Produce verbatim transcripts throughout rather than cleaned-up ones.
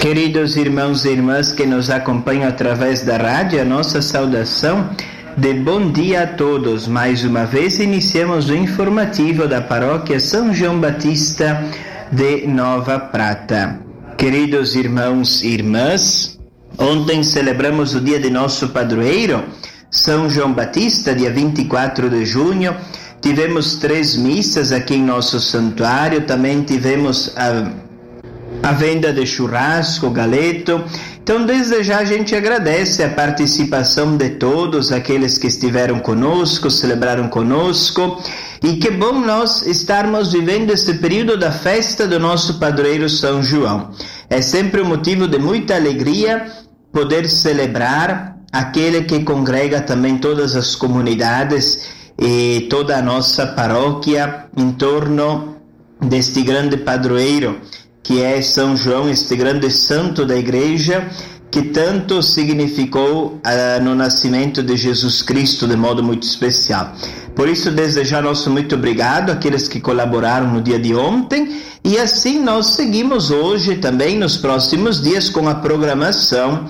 Queridos irmãos e irmãs que nos acompanham através da rádio, a nossa saudação de bom dia a todos. Mais uma vez iniciamos o informativo da paróquia São João Batista de Nova Prata. Queridos irmãos e irmãs, ontem celebramos o dia de nosso padroeiro, São João Batista, dia vinte e quatro de junho. Tivemos três missas aqui em nosso santuário, também tivemos a a venda de churrasco, galeto. Então, desde já a gente agradece a participação de todos aqueles que estiveram conosco, celebraram conosco, e que bom nós estarmos vivendo este período da festa do nosso padroeiro São João. É sempre um motivo de muita alegria poder celebrar aquele que congrega também todas as comunidades e toda a nossa paróquia em torno deste grande padroeiro, que é São João, este grande santo da igreja, que tanto significou uh, no nascimento de Jesus Cristo de modo muito especial. Por isso, desde já, nosso muito obrigado àqueles que colaboraram no dia de ontem, e assim nós seguimos hoje também, nos próximos dias, com a programação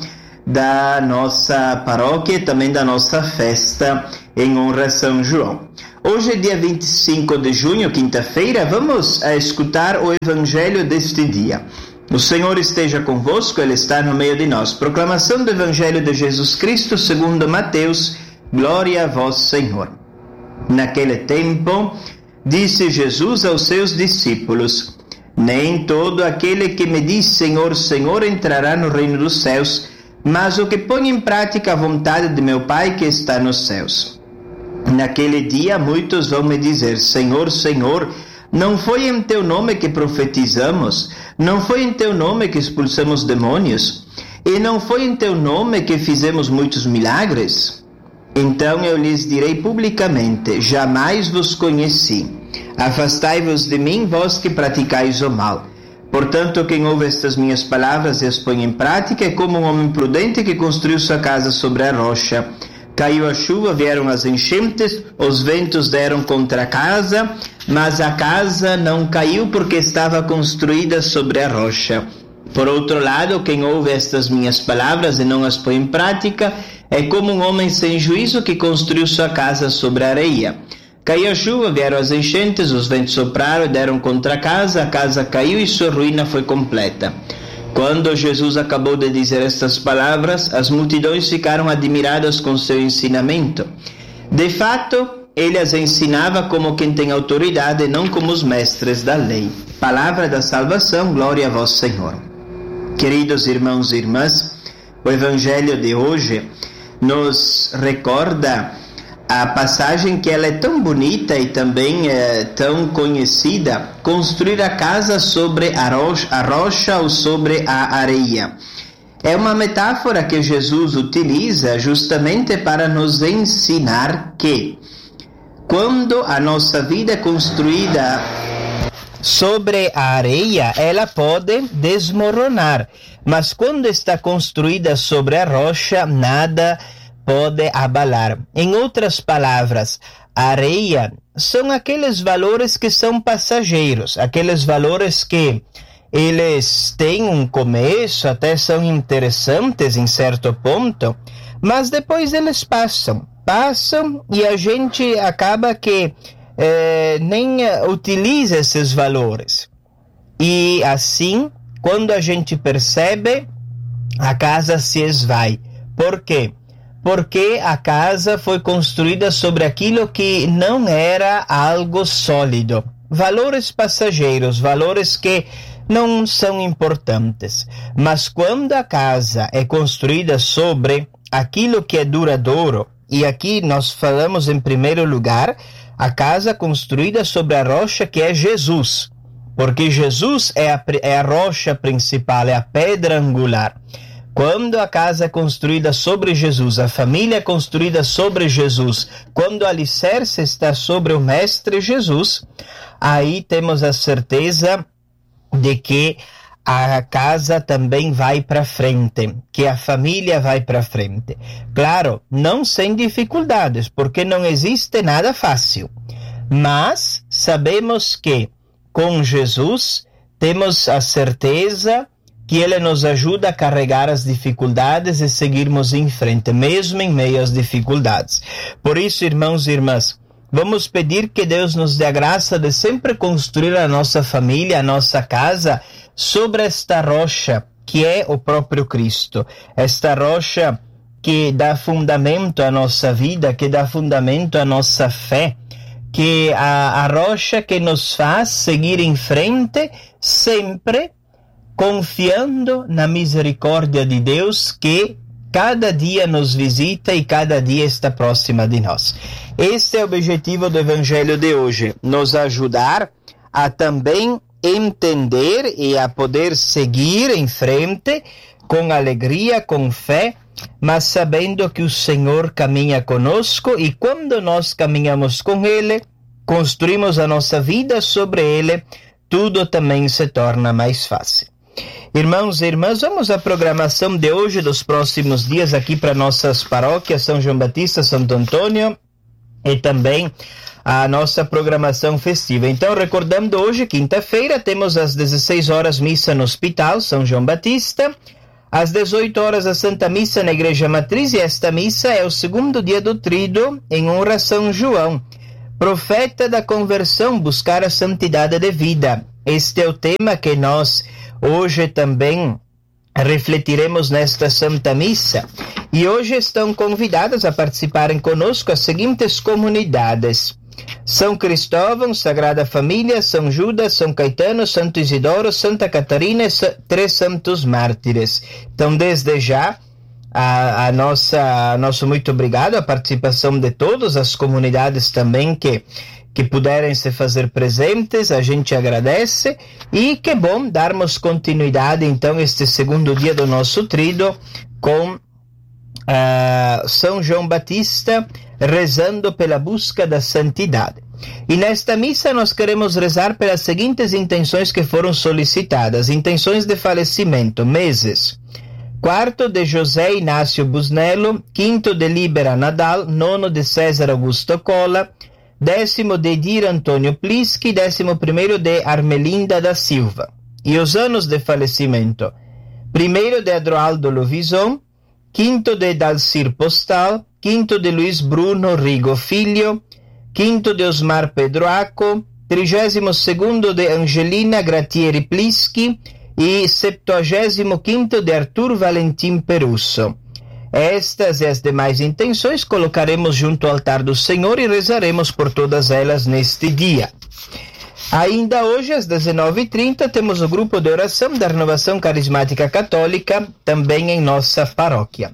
da nossa paróquia e também da nossa festa em honra a São João. Hoje é dia vinte e cinco de junho, quinta-feira. Vamos a escutar o Evangelho deste dia. O Senhor esteja convosco, Ele está no meio de nós. Proclamação do Evangelho de Jesus Cristo segundo Mateus. Glória a vós, Senhor. Naquele tempo, disse Jesus aos seus discípulos: nem todo aquele que me diz Senhor, Senhor entrará no reino dos céus, mas o que põe em prática a vontade de meu Pai que está nos céus. Naquele dia muitos vão me dizer: Senhor, Senhor, não foi em teu nome que profetizamos? Não foi em teu nome que expulsamos demônios? E não foi em teu nome que fizemos muitos milagres? Então eu lhes direi publicamente: jamais vos conheci. Afastai-vos de mim, vós que praticais o mal. Portanto, quem ouve estas minhas palavras e as põe em prática é como um homem prudente que construiu sua casa sobre a rocha. Caiu a chuva, vieram as enchentes, os ventos deram contra a casa, mas a casa não caiu porque estava construída sobre a rocha. Por outro lado, quem ouve estas minhas palavras e não as põe em prática é como um homem sem juízo que construiu sua casa sobre a areia. Caiu a chuva, vieram as enchentes, os ventos sopraram e deram contra a casa, a casa caiu e sua ruína foi completa. Quando Jesus acabou de dizer estas palavras, as multidões ficaram admiradas com seu ensinamento. De fato, ele as ensinava como quem tem autoridade, não como os mestres da lei. Palavra da salvação, glória a vós, Senhor. Queridos irmãos e irmãs, o Evangelho de hoje nos recorda a passagem que ela é tão bonita e também é tão conhecida: construir a casa sobre a rocha, a rocha ou sobre a areia. É uma metáfora que Jesus utiliza justamente para nos ensinar que, quando a nossa vida é construída sobre a areia, ela pode desmoronar, mas quando está construída sobre a rocha, nada pode abalar. Em outras palavras, a areia são aqueles valores que são passageiros, aqueles valores que eles têm um começo, até são interessantes em certo ponto, mas depois eles passam, passam e a gente acaba que eh, nem utiliza esses valores. E assim, quando a gente percebe, a casa se esvai. Por quê? Porque a casa foi construída sobre aquilo que não era algo sólido. Valores passageiros, valores que não são importantes. Mas quando a casa é construída sobre aquilo que é duradouro, e aqui nós falamos em primeiro lugar, a casa construída sobre a rocha que é Jesus. Porque Jesus é a, é a rocha principal, é a pedra angular. Quando a casa é construída sobre Jesus, a família é construída sobre Jesus, quando o alicerce está sobre o Mestre Jesus, aí temos a certeza de que a casa também vai para frente, que a família vai para frente. Claro, não sem dificuldades, porque não existe nada fácil. Mas sabemos que com Jesus temos a certeza que Ele nos ajuda a carregar as dificuldades e seguirmos em frente, mesmo em meio às dificuldades. Por isso, irmãos e irmãs, vamos pedir que Deus nos dê a graça de sempre construir a nossa família, a nossa casa, sobre esta rocha que é o próprio Cristo. Esta rocha que dá fundamento à nossa vida, que dá fundamento à nossa fé, que a, a rocha que nos faz seguir em frente, sempre confiando na misericórdia de Deus que cada dia nos visita e cada dia está próxima de nós. Este é o objetivo do Evangelho de hoje, nos ajudar a também entender e a poder seguir em frente com alegria, com fé, mas sabendo que o Senhor caminha conosco e quando nós caminhamos com Ele, construímos a nossa vida sobre Ele, tudo também se torna mais fácil. Irmãos e irmãs, vamos à programação de hoje, dos próximos dias aqui para nossas paróquias São João Batista, Santo Antônio e também a nossa programação festiva. Então, recordando, hoje, quinta-feira, temos às dezesseis horas missa no Hospital São João Batista, às dezoito horas a Santa Missa na Igreja Matriz, e esta missa é o segundo dia do Tríduo em honra a São João, profeta da conversão, buscar a santidade de vida. Este é o tema que nós hoje também refletiremos nesta Santa Missa. E hoje estão convidadas a participarem conosco as seguintes comunidades: São Cristóvão, Sagrada Família, São Judas, São Caetano, Santo Isidoro, Santa Catarina e três santos mártires. Então, desde já, a, a nossa, nosso muito obrigado, a participação de todas as comunidades também que que puderem se fazer presentes, a gente agradece, e que bom darmos continuidade então este segundo dia do nosso tríduo com uh, São João Batista rezando pela busca da santidade. E nesta missa nós queremos rezar pelas seguintes intenções que foram solicitadas: intenções de falecimento, meses. Quarto de José Inácio Busnello, quinto de Libera Nadal, nono de César Augusto Cola, décimo de Edir Antônio Plisky, décimo primeiro de Armelinda da Silva. E os anos de falecimento: primeiro de Adroaldo Lovison, quinto de Dalcir Postal, quinto de Luiz Bruno Rigo Filho, quinto de Osmar Pedroaco, trigésimo segundo de Angelina Gratieri Plisky e septuagésimo quinto de Arthur Valentim Perusso. Estas e as demais intenções colocaremos junto ao altar do Senhor e rezaremos por todas elas neste dia. Ainda hoje, às dezenove e trinta, temos o grupo de oração da Renovação Carismática Católica, também em nossa paróquia.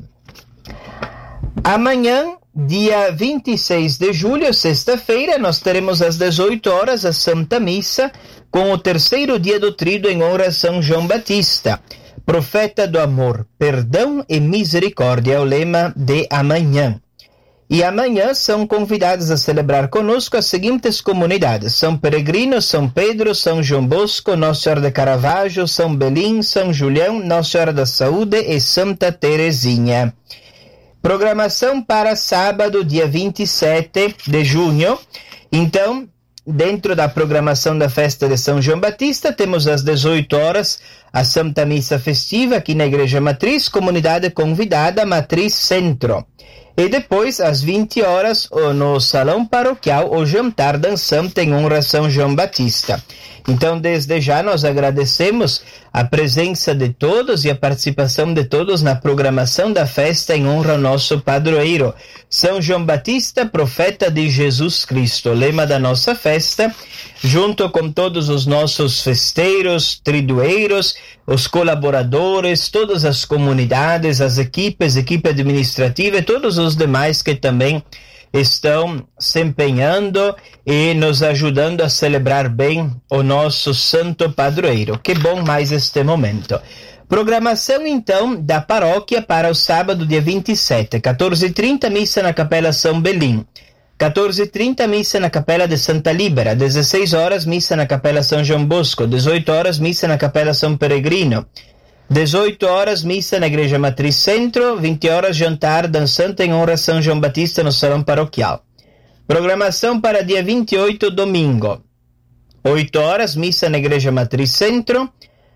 Amanhã, dia vinte e seis de julho, sexta-feira, nós teremos às dezoito horas a Santa Missa, com o terceiro dia do Tríduo em honra a São João Batista, profeta do amor, perdão e misericórdia, é o lema de amanhã. E amanhã são convidados a celebrar conosco as seguintes comunidades: São Peregrino, São Pedro, São João Bosco, Nossa Senhora de Caravaggio, São Belim, São Julião, Nossa Senhora da Saúde e Santa Teresinha. Programação para sábado, dia vinte e sete de junho. Então, dentro da programação da festa de São João Batista, temos às dezoito horas a Santa Missa Festiva aqui na Igreja Matriz, comunidade convidada Matriz Centro. E depois, às vinte horas, no Salão Paroquial, o jantar dançante em honra a São João Batista. Então, desde já, nós agradecemos a presença de todos e a participação de todos na programação da festa em honra ao nosso padroeiro, São João Batista, profeta de Jesus Cristo, lema da nossa festa, junto com todos os nossos festeiros, tridueiros, os colaboradores, todas as comunidades, as equipes, equipe administrativa e todos os demais que também estão se empenhando e nos ajudando a celebrar bem o nosso santo padroeiro. Que bom mais este momento. Programação, então, da paróquia para o sábado, dia vinte e sete, quatorze e trinta, missa na Capela São Belim. quatorze e trinta, missa na Capela de Santa Líbera. dezesseis horas, missa na Capela São João Bosco. dezoito horas, missa na Capela São Peregrino. dezoito horas, missa na Igreja Matriz Centro. vinte horas, jantar dançante em honra a São João Batista no Salão Paroquial. Programação para dia vinte e oito, domingo. oito horas, missa na Igreja Matriz Centro.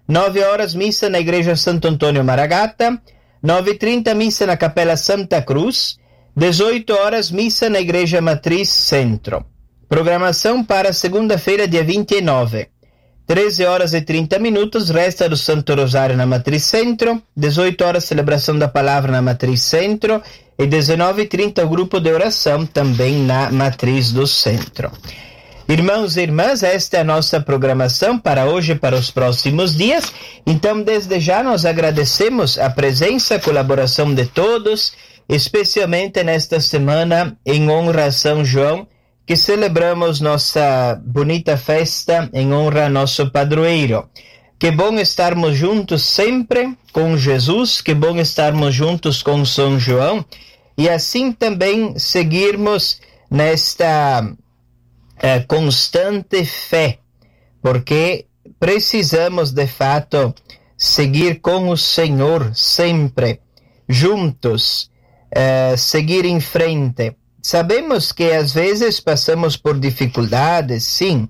nove horas, missa na Igreja Santo Antônio Maragata. nove e trinta, missa na Capela Santa Cruz. dezoito horas, missa na Igreja Matriz Centro. Programação para segunda-feira, dia vinte e nove. treze horas e trinta minutos, resta do Santo Rosário na Matriz Centro. dezoito horas, celebração da Palavra na Matriz Centro. E dezenove e trinta, o grupo de oração também na Matriz do Centro. Irmãos e irmãs, esta é a nossa programação para hoje e para os próximos dias. Então, desde já, nós agradecemos a presença, a colaboração de todos, especialmente nesta semana em honra a São João, que celebramos nossa bonita festa em honra a nosso padroeiro. Que bom estarmos juntos sempre com Jesus, que bom estarmos juntos com São João, e assim também seguirmos nesta eh, constante fé, porque precisamos de fato seguir com o Senhor sempre, juntos, eh, seguir em frente. Sabemos que às vezes passamos por dificuldades, sim,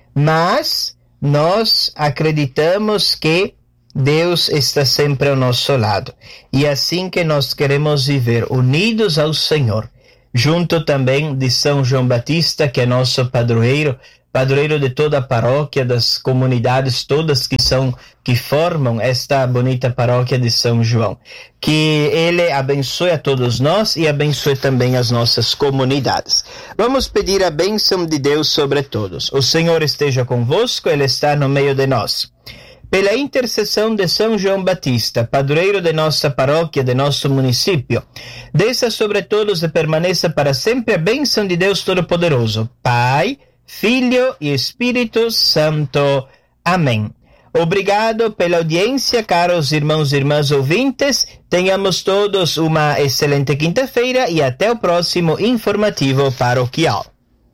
mas nós acreditamos que Deus está sempre ao nosso lado. E é assim que nós queremos viver, unidos ao Senhor, junto também de São João Batista, que é nosso padroeiro, padroeiro de toda a paróquia, das comunidades todas que são, que formam esta bonita paróquia de São João. Que Ele abençoe a todos nós e abençoe também as nossas comunidades. Vamos pedir a bênção de Deus sobre todos. O Senhor esteja convosco, Ele está no meio de nós. Pela intercessão de São João Batista, padroeiro de nossa paróquia, de nosso município, desça sobre todos e permaneça para sempre a bênção de Deus Todo-Poderoso, Pai, Filho e Espírito Santo. Amém. Obrigado pela audiência, caros irmãos e irmãs ouvintes. Tenhamos todos uma excelente quinta-feira e até o próximo informativo paroquial.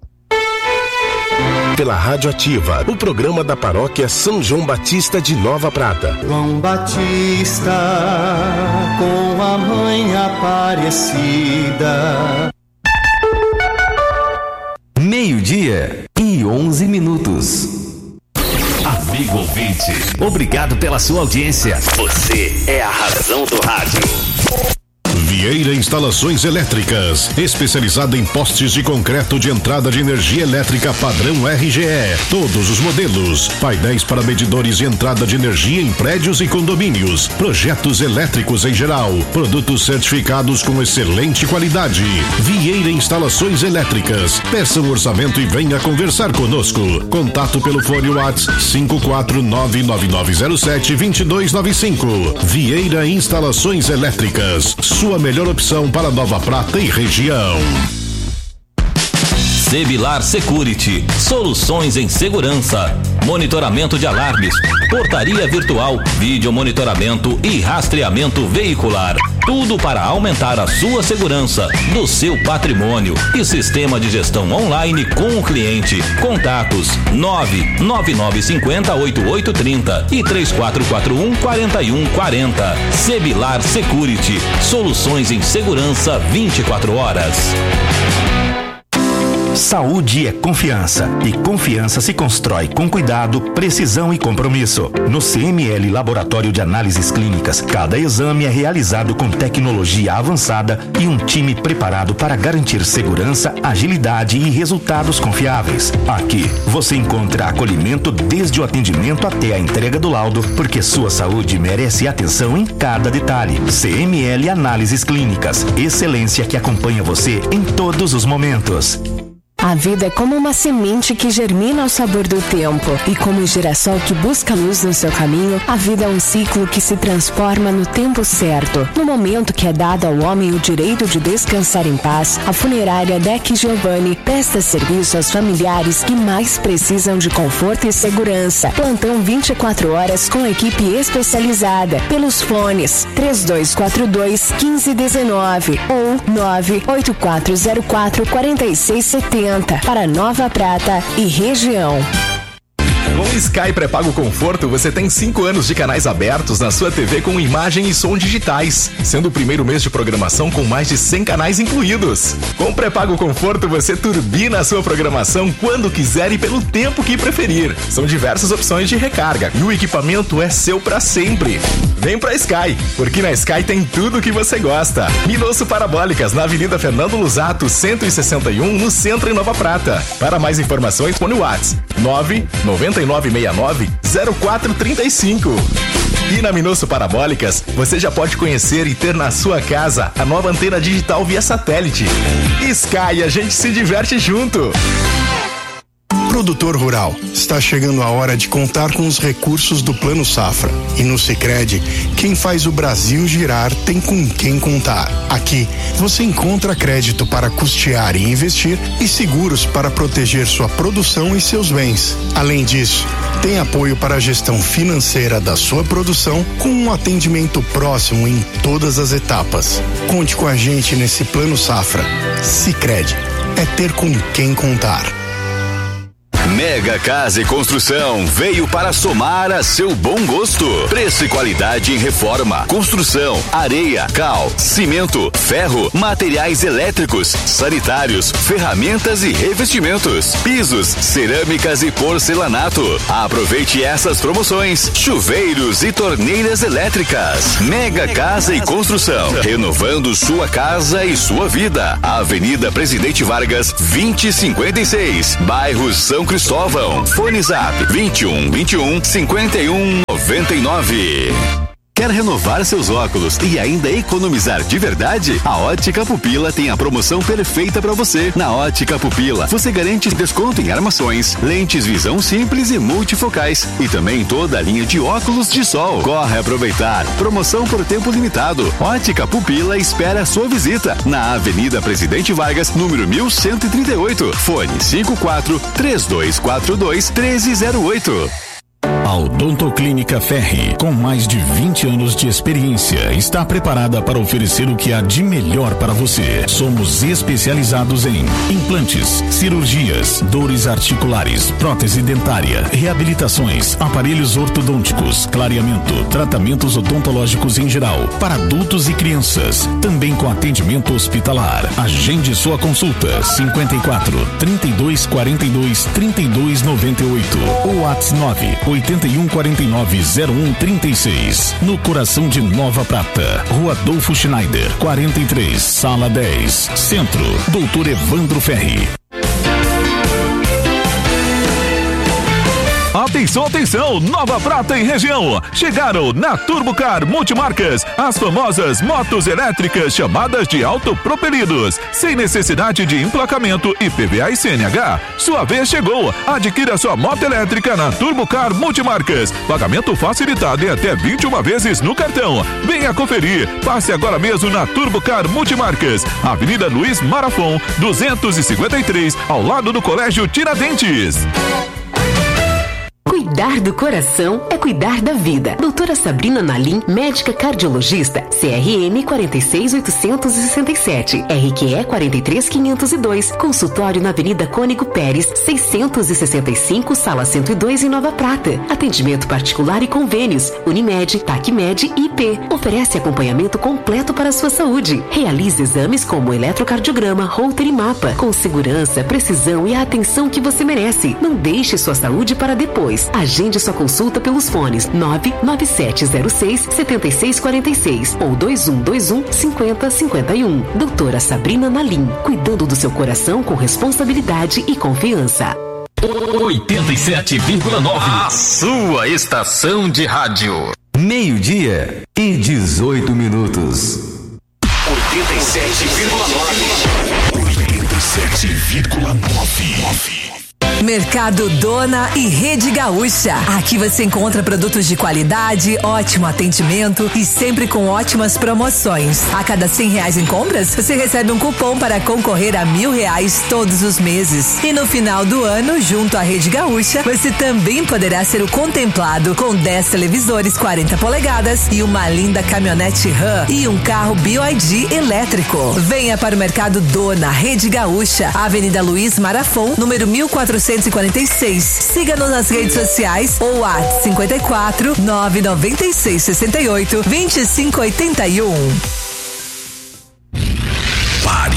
Pela Rádio Ativa, o programa da Paróquia São João Batista de Nova Prata. João Batista, com a mãe Aparecida. Meio-dia e onze minutos. Amigo ouvinte, obrigado pela sua audiência. Você é a razão do rádio. Vieira Instalações Elétricas, especializada em postes de concreto de entrada de energia elétrica padrão R G E, todos os modelos, painéis para medidores de entrada de energia em prédios e condomínios, projetos elétricos em geral, produtos certificados com excelente qualidade. Vieira Instalações Elétricas, peça um orçamento e venha conversar conosco. Contato pelo fone WhatsApp cinco quatro nove nove nove zero sete dois dois nove cinco. Vieira Instalações Elétricas, sua melhor opção para Nova Prata e região. Sebilar Security, soluções em segurança, monitoramento de alarmes, portaria virtual, vídeo monitoramento e rastreamento veicular. Tudo para aumentar a sua segurança, do seu patrimônio e sistema de gestão online com o cliente. Contatos nove nove nove cinco zero oito oito três zero e três quatro quatro um quatro um quatro zero. Sebilar Security, soluções em segurança vinte e quatro horas. Saúde é confiança, e confiança se constrói com cuidado, precisão e compromisso. No C M L Laboratório de Análises Clínicas, cada exame é realizado com tecnologia avançada e um time preparado para garantir segurança, agilidade e resultados confiáveis. Aqui, você encontra acolhimento desde o atendimento até a entrega do laudo, porque sua saúde merece atenção em cada detalhe. C M L Análises Clínicas, excelência que acompanha você em todos os momentos. A vida é como uma semente que germina ao sabor do tempo. E como o girassol que busca luz no seu caminho, a vida é um ciclo que se transforma no tempo certo. No momento que é dado ao homem o direito de descansar em paz, a funerária Deck Giovanni presta serviço aos familiares que mais precisam de conforto e segurança. Plantão vinte e quatro horas com equipe especializada. Pelos fones três dois quatro dois, um cinco um nove ou nove oito quatro zero quatro, quatro seis sete zero para Nova Prata e região. Com Com Sky Pré-Pago Conforto, você tem cinco anos de canais abertos na sua T V com imagem e som digitais, sendo o primeiro mês de programação com mais de cem canais incluídos. Com Pré-Pago Conforto, você turbina a sua programação quando quiser e pelo tempo que preferir. São diversas opções de recarga e o equipamento é seu para sempre. Vem pra Sky, porque na Sky tem tudo o que você gosta. Minosso Parabólicas, na Avenida Fernando Lusato, cento e sessenta e um, no centro, em Nova Prata. Para mais informações, põe no WhatsApp nove nove nove seis nove zero quatro três cinco. E na Minosso Parabólicas, você já pode conhecer e ter na sua casa a nova antena digital via satélite. Sky, a gente se diverte junto. Produtor rural, está chegando a hora de contar com os recursos do Plano Safra. E no Sicredi, quem faz o Brasil girar tem com quem contar. Aqui, você encontra crédito para custear e investir e seguros para proteger sua produção e seus bens. Além disso, tem apoio para a gestão financeira da sua produção com um atendimento próximo em todas as etapas. Conte com a gente nesse Plano Safra. Sicredi, é ter com quem contar. Mega Casa e Construção veio para somar a seu bom gosto. Preço e qualidade em reforma, construção, areia, cal, cimento, ferro, materiais elétricos, sanitários, ferramentas e revestimentos, pisos, cerâmicas e porcelanato. Aproveite essas promoções: chuveiros e torneiras elétricas. Mega Casa e Construção, renovando sua casa e sua vida. Avenida Presidente Vargas, vinte e cinquenta e seis, bairro São Cristóvão. Fone Zap vinte e um, vinte e um, cinquenta e um, noventa e nove. Quer renovar seus óculos e ainda economizar de verdade? A Ótica Pupila tem a promoção perfeita para você. Na Ótica Pupila, você garante desconto em armações, lentes visão simples e multifocais e também toda a linha de óculos de sol. Corre aproveitar. Promoção por tempo limitado. Ótica Pupila espera a sua visita na Avenida Presidente Vargas, número mil cento e trinta e oito. Fone cinco quatro, três dois quatro dois, um três zero oito. A Odontoclínica Ferri, com mais de vinte anos de experiência, está preparada para oferecer o que há de melhor para você. Somos especializados em implantes, cirurgias, dores articulares, prótese dentária, reabilitações, aparelhos ortodônticos, clareamento, tratamentos odontológicos em geral, para adultos e crianças, também com atendimento hospitalar. Agende sua consulta cinquenta e quatro, trinta e dois, quarenta e dois, trinta e dois, noventa e oito ou WhatsApp nove oitenta e um, quarenta e nove, zero um, trinta e seis, no coração de Nova Prata, Rua Adolfo Schneider, quarenta e três, Sala dez, Centro, Doutor Evandro Ferri. Atenção, atenção, Nova Prata e região. Chegaram na Turbocar Multimarcas as famosas motos elétricas chamadas de autopropelidos, sem necessidade de emplacamento I P V A e C N H. Sua vez chegou. Adquira sua moto elétrica na Turbocar Multimarcas. Pagamento facilitado em até vinte e uma vezes no cartão. Venha conferir. Passe agora mesmo na Turbocar Multimarcas, Avenida Luiz Marafon, duzentos e cinquenta e três, ao lado do Colégio Tiradentes. Cuidar do coração é cuidar da vida. Doutora Sabrina Nalim, médica cardiologista, C R M quarenta e seis, oitocentos e sessenta e sete, R Q E quarenta e três, quinhentos e dois, consultório na Avenida Cônigo Pérez, seiscentos e sessenta e cinco, sala cento e dois, em Nova Prata. Atendimento particular e convênios, Unimed, Tacmed e I P. Oferece acompanhamento completo para a sua saúde. Realize exames como eletrocardiograma, Holter e mapa, com segurança, precisão e a atenção que você merece. Não deixe sua saúde para depois. Agende sua consulta pelos fones nove nove sete zero seis, sete seis quatro seis ou dois um dois um, cinco zero cinco um. Doutora Sabrina Nalim, cuidando do seu coração com responsabilidade e confiança. oitenta e sete vírgula nove, a sua estação de rádio. Meio-dia e dezoito minutos. oitenta e sete vírgula nove. oitenta e sete vírgula nove. Mercado Dona e Rede Gaúcha. Aqui você encontra produtos de qualidade, ótimo atendimento e sempre com ótimas promoções. A cada cem reais em compras, você recebe um cupom para concorrer a mil reais todos os meses. E no final do ano, junto à Rede Gaúcha, você também poderá ser o contemplado com dez televisores quarenta polegadas e uma linda caminhonete RAM e um carro B Y D elétrico. Venha para o Mercado Dona, Rede Gaúcha, Avenida Luiz Marafon, número mil quatrocentos oitocentos e quarenta e seis. Siga-nos nas redes sociais ou WhatsApp cinquenta e quatro, nove noventa e seis, sessenta e oito, vinte e cinco, oitenta e um. Pare.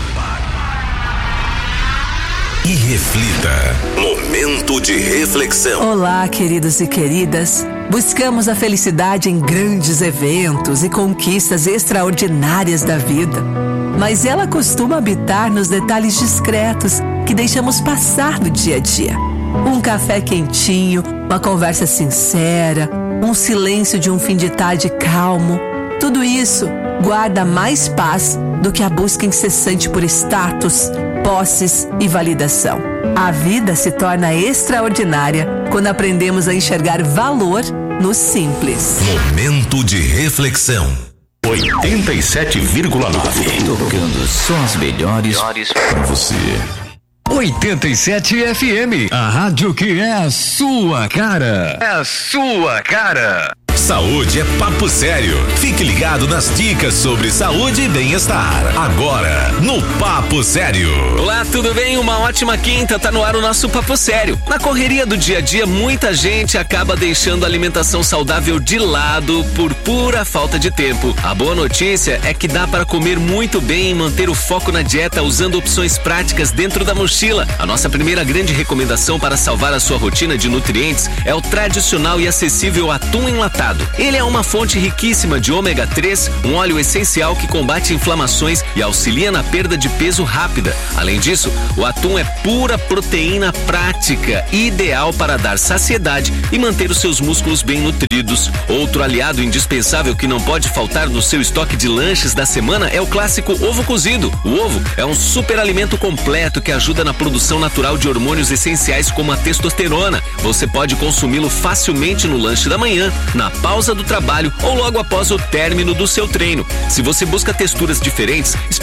E reflita. Momento de reflexão. Olá, queridos e queridas. Buscamos a felicidade em grandes eventos e conquistas extraordinárias da vida. Mas ela costuma habitar nos detalhes discretos que deixamos passar no dia a dia. Um café quentinho, uma conversa sincera, um silêncio de um fim de tarde calmo. Tudo isso guarda mais paz do que a busca incessante por status, posses e validação. A vida se torna extraordinária quando aprendemos a enxergar valor no simples. Momento de reflexão. oitenta e sete vírgula nove. Tocando só as melhores para você. oitenta e sete F M, a rádio que é a sua cara. É a sua cara. Saúde é papo sério. Fique ligado nas dicas sobre saúde e bem-estar. Agora, no Papo Sério. Olá, tudo bem? Uma ótima quinta, tá no ar o nosso Papo Sério. Na correria do dia a dia, muita gente acaba deixando a alimentação saudável de lado por pura falta de tempo. A boa notícia é que dá para comer muito bem e manter o foco na dieta usando opções práticas dentro da mochila. A nossa primeira grande recomendação para salvar a sua rotina de nutrientes é o tradicional e acessível atum enlatado. Ele é uma fonte riquíssima de ômega três, um óleo essencial que combate inflamações e auxilia na perda de peso rápida. Além disso, o atum é pura proteína prática, ideal para dar saciedade e manter os seus músculos bem nutridos. Outro aliado indispensável que não pode faltar no seu estoque de lanches da semana é o clássico ovo cozido. O ovo é um super alimento completo que ajuda na produção natural de hormônios essenciais como a testosterona. Você pode consumi-lo facilmente no lanche da manhã, na pausa do trabalho ou logo após o término do seu treino. Se você busca texturas diferentes,